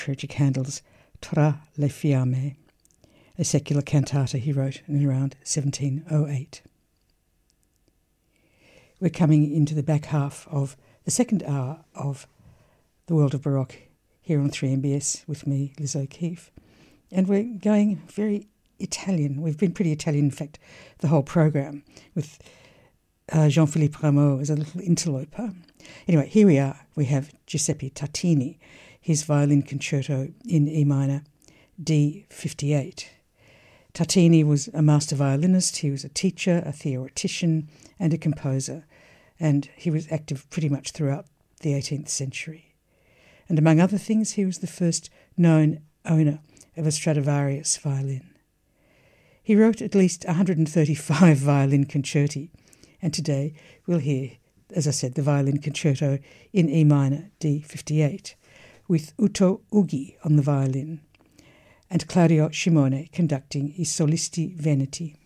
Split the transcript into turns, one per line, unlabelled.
Tragic Handel's Tra le Fiamme, a secular cantata he wrote in around 1708. We're coming into the back half of the second hour of The World of Baroque here on 3MBS with me, Liz O'Keefe. And we're going very Italian. We've been pretty Italian, in fact, the whole program, with Jean-Philippe Rameau as a little interloper. Anyway, here we are. We have Giuseppe Tartini, his violin concerto in E minor, D58. Tartini was a master violinist. He was a teacher, a theoretician, and a composer, and he was active pretty much throughout the 18th century. And among other things, he was the first known owner of a Stradivarius violin. He wrote at least 135 violin concerti, and today we'll hear, as I said, the violin concerto in E minor, D58, with Uto Ughi on the violin, and Claudio Scimone conducting I Solisti Veneti.